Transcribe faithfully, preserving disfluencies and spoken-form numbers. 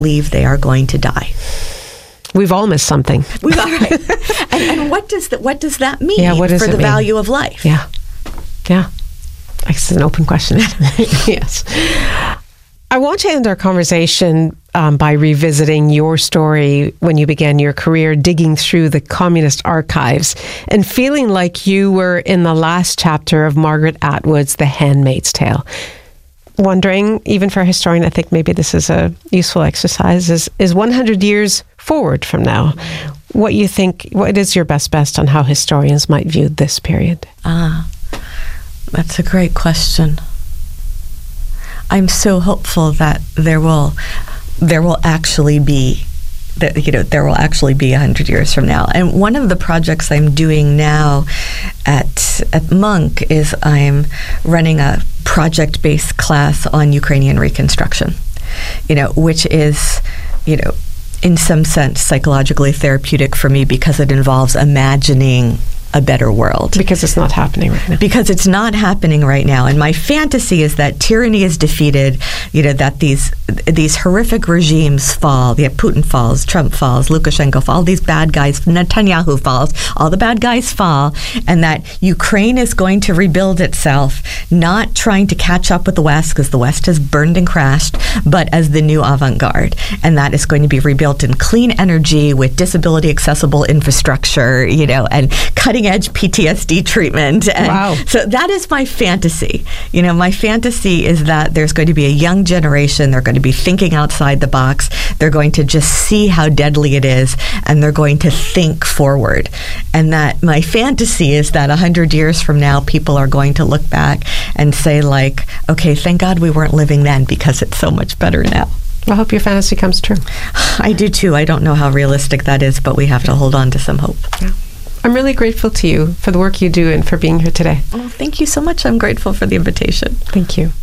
believe they are going to die. We've all missed something. We are, right? and, and what does that, what does that mean yeah, what does for it the mean? value of life? Yeah. Yeah. It's an open question. Yes. I want to end our conversation um, by revisiting your story when you began your career digging through the communist archives and feeling like you were in the last chapter of Margaret Atwood's The Handmaid's Tale. Wondering, even for a historian, I think maybe this is a useful exercise, is, is one hundred years forward from now, what you think, what is your best best on how historians might view this period? Ah, that's a great question. I'm so hopeful that there will there will actually be that you know there will actually be a hundred years from now. And one of the projects I'm doing now at at Munk is I'm running a project-based class on Ukrainian reconstruction. You know, which is you know in some sense psychologically therapeutic for me because it involves imagining a better world. Because it's not happening right now. Because it's not happening right now. And my fantasy is that tyranny is defeated, you know, that these these horrific regimes fall. Yeah, Putin falls, Trump falls, Lukashenko falls, all these bad guys, Netanyahu falls, all the bad guys fall, and that Ukraine is going to rebuild itself, not trying to catch up with the West, because the West has burned and crashed, but as the new avant-garde. And that is going to be rebuilt in clean energy with disability-accessible infrastructure, you know, and cutting edge P T S D treatment. And wow. So that is my fantasy. You know, my fantasy is that there's going to be a young generation. They're going to be thinking outside the box. They're going to just see how deadly it is, and they're going to think forward. And that my fantasy is that a hundred years from now, people are going to look back and say, like, okay, thank God we weren't living then because it's so much better now. I hope your fantasy comes true. I do too. I don't know how realistic that is, but we have to hold on to some hope. Yeah. I'm really grateful to you for the work you do and for being here today. Oh, thank you so much. I'm grateful for the invitation. Thank you.